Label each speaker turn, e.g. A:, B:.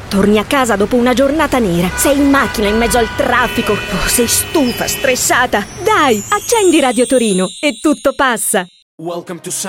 A: Torni a casa dopo una giornata nera, sei in macchina in mezzo al traffico, sei stufa, stressata. Dai, accendi Radio Torino e tutto passa.
B: Welcome to